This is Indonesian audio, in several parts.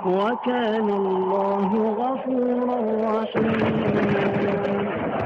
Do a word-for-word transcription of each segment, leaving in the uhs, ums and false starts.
وكان الله غفورا رحيما.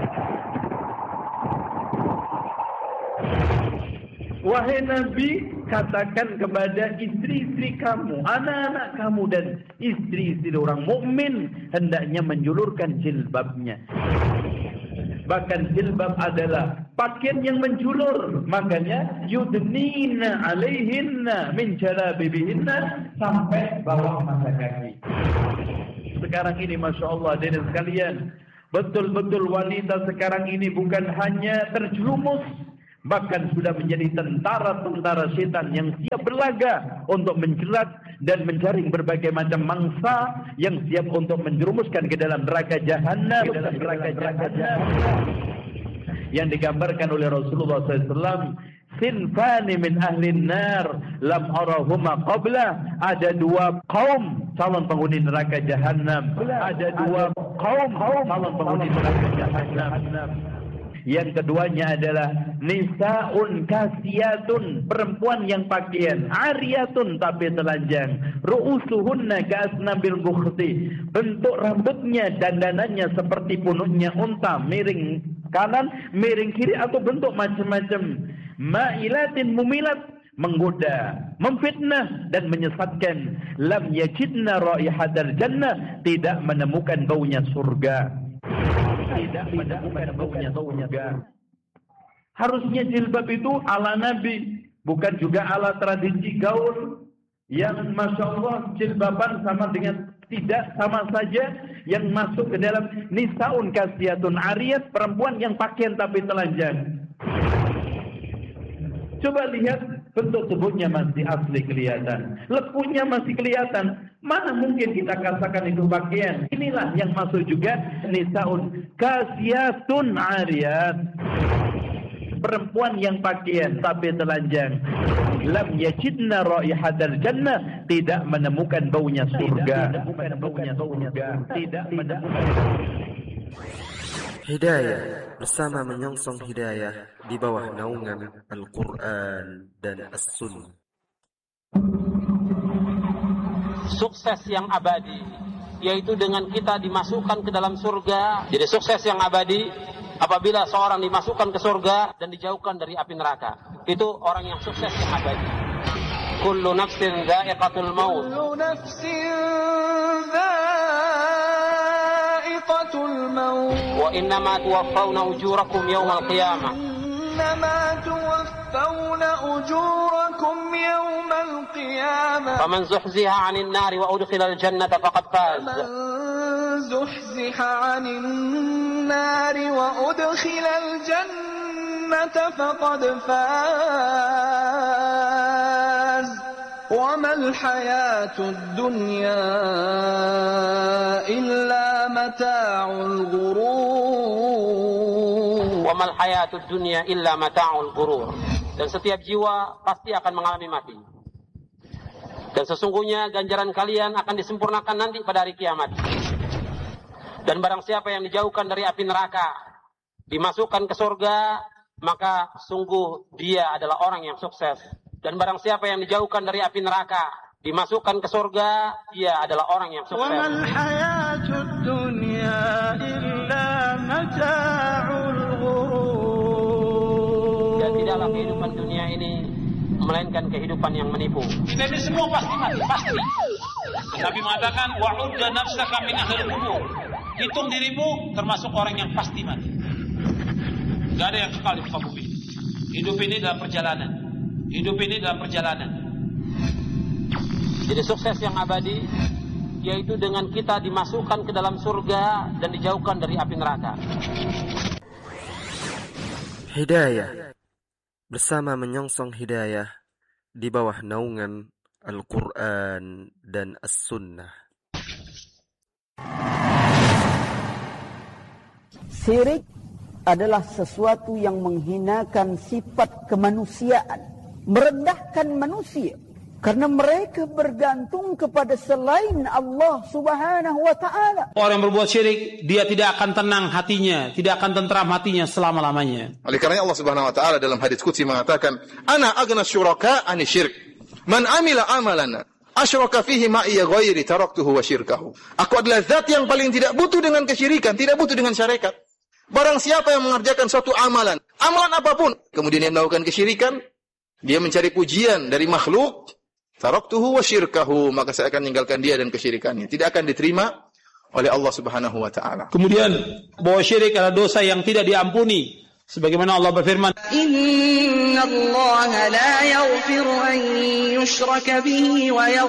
Wahai Nabi, katakan kepada istri-istri kamu, anak-anak kamu dan istri-istri orang mukmin hendaknya menjulurkan jilbabnya. Bahkan jilbab adalah pakaian yang menjulur. Makanya yudnina alaihinna min jalabibihinna sampai bawah mata kaki. Sekarang ini Masya Allah dari sekalian, betul-betul wanita sekarang ini bukan hanya terjerumus, bahkan sudah menjadi tentara-tentara setan yang siap berlaga untuk menjerat dan menjaring berbagai macam mangsa yang siap untuk menjerumuskan ke dalam neraka jahanam, ke dalam neraka jahanam. Yang digambarkan oleh Rasulullah sallallahu alaihi wasallam, sinfani min ahlin nar lam arahuma qabla. Ada dua kaum calon penghuni neraka jahanam. Ada dua kaum calon penghuni neraka jahanam. Yang keduanya adalah nisaun kasiyatun, perempuan yang pakaian ariyatun tapi telanjang, ru'usuhunna ka'asnabil bukhti, bentuk rambutnya dandanannya seperti punuknya unta, miring kanan miring kiri atau bentuk macam-macam, ma'ilatin mumilat, menggoda, memfitnah dan menyesatkan, lam yajidna raihatal jannah, tidak menemukan baunya surga. Tidak menemukan baunya surga. Harusnya jilbab itu ala Nabi, bukan juga ala tradisi gaul yang Masya Allah jilbaban sama dengan tidak sama saja, yang masuk ke dalam nisaun kasiyatun ariyat, perempuan yang pakaian tapi telanjang. Coba lihat, bentuk tubuhnya masih asli kelihatan, lekunya masih kelihatan. Mana mungkin kita katakan itu pakaian? Inilah yang masuk juga nisaun kasiyatun ariyat, perempuan yang pakaian tapi telanjang. Lam yajidna raihatal jannah, tidak menemukan baunya surga. Tidak menemukan baunya surga. Tidak menemukan. Hidayah bersama menyongsong hidayah di bawah naungan Al-Quran dan As-Sunnah. Sukses yang abadi, yaitu dengan kita dimasukkan ke dalam surga. Jadi sukses yang abadi apabila seorang dimasukkan ke surga dan dijauhkan dari api neraka. Itu orang yang sukses yang abadi. Kullu nafsin dha'iqatul maut. Kullu nafsin dha'iqatul maut. Wa innama tuwaffawna ujurakum yawmal qiyamah. Innama tuwaffawna ujurakum yawmal qiyamah. Faman zuhziha 'anil nari wa udkhilal jannata faqad faz. Man zuhziha 'anil nari wa udkhilal jannata faqad faz. وَمَا الْحَيَاةُ الدُّنْيَا إِلَّا مَتَاعُ الْغُرُورِ. وَمَا الْحَيَاةُ الدُّنْيَا إِلَّا مَتَاعُ الْغُرُورِ. Dan setiap jiwa pasti akan mengalami mati. Dan sesungguhnya ganjaran kalian akan disempurnakan nanti pada hari kiamat. Dan barang siapa yang dijauhkan dari api neraka, dimasukkan ke surga, maka sungguh dia adalah orang yang sukses. Dan barang siapa yang dijauhkan dari api neraka, dimasukkan ke surga, dia adalah orang yang sukses. وَمَا الْحَيَاةُ الدُّنْيَا إِلَّا مَتَاعُ الْغُرُورِ. Dan tidaklah kehidupan dunia ini melainkan kehidupan yang menipu. Kita ini semua pasti mati, pasti. Nabi mengatakan, وَعُدَّ نَفْسَكَ مِنْ أَهْلِ الْقُبُورِ. Hitung dirimu termasuk orang yang pasti mati. Gak ada yang kekal di muka bumi. Hidup ini dalam perjalanan. Hidup ini dalam perjalanan. Jadi sukses yang abadi yaitu dengan kita dimasukkan ke dalam surga dan dijauhkan dari api neraka. Hidayah bersama menyongsong hidayah di bawah naungan Al-Quran dan As-Sunnah. Syirik adalah sesuatu yang menghinakan sifat kemanusiaan, merendahkan manusia, karena mereka bergantung kepada selain Allah Subhanahu wa ta'ala. Orang yang berbuat syirik, dia tidak akan tenang hatinya, tidak akan tentram hatinya selama-lamanya. Oleh karena Allah Subhanahu wa ta'ala dalam hadis qudsi mengatakan, "Ana aghna syuraka 'ani syirk. Man 'amila 'amalan Asyraka fihi ma'iya ghairi taraktuhu wa syirkahu. Aku adalah zat yang paling tidak butuh dengan kesyirikan, tidak butuh dengan syarikat. Barang siapa yang mengerjakan suatu amalan, amalan apapun, kemudian dia melakukan kesyirikan, dia mencari pujian dari makhluk, taraktuhu wa syirkahu, maka saya akan meninggalkan dia dan kesyirikannya. Tidak akan diterima oleh Allah Subhanahu wa taala. Kemudian bahwa syirik adalah dosa yang tidak diampuni. Sebagaimana Allah berfirman, Inna Allah la yaghfiru an yushraka bihi wa